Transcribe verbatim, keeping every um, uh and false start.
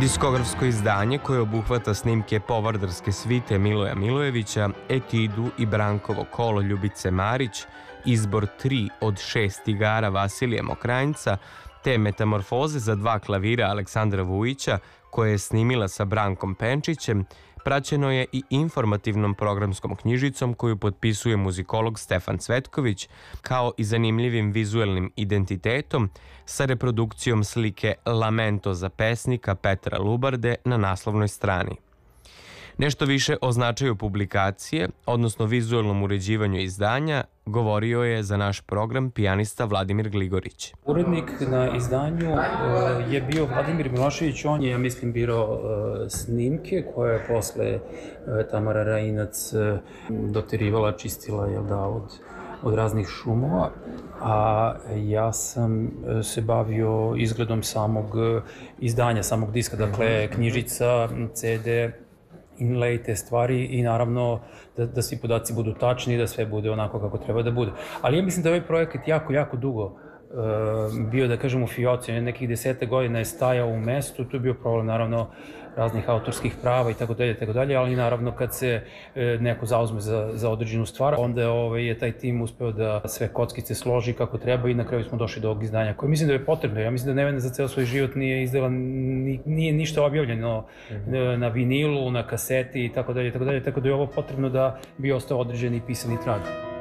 Diskografsko izdanje koje obuhvata snimke Povardarske svite Miloja Milojevića, Etidu i Brankovo kolo Ljubice Marić, izbor tri od šest igara Vasilija Mokranjca, te Metamorfoze za dva klavira Aleksandra Vujića, koje je snimila sa Brankom Penčićem, praćeno je i informativnom programskom knjižicom koju potpisuje muzikolog Stefan Cvetković, kao i zanimljivim vizuelnim identitetom sa reprodukcijom slike Lamento za pesnika Petra Lubarde na naslovnoj strani. Nešto više o značaju publikacije, odnosno vizuelnom uređivanju izdanja, govorio je za naš program pijanista Vladimir Gligorić. Urednik na izdanju je bio Vladimir Milošević, on je, ja mislim, birao snimke koje je posle Tamara Rainac doterivala, čistila, jel da, od, od raznih šumova, a ja sam se bavio izgledom samog izdanja, samog diska, dakle knjižica, ce de, inlay, te stvari i naravno da, da svi podaci budu tačni i da sve bude onako kako treba da bude. Ali ja mislim da ovaj projekat jako, jako dugo uh, bio, da kažem, u fioci, nekih desete godina je stajao u mestu, tu je bio problem naravno raznih autorskih prava i tako dalje, tako dalje, ali naravno kad se e, neko zauzme za, za određenu stvar, onda ove, je taj tim uspeo da sve kockice složi kako treba i na kraju smo došli do ovog izdanja koje mislim da je potrebno. Ja mislim da Nevena za ceo svoj život nije izdala, ni, nije ništa objavljeno mm-hmm. na vinilu, na kaseti i tako dalje, tako dalje, tako da je ovo potrebno da bi ostao određeni pisani trag.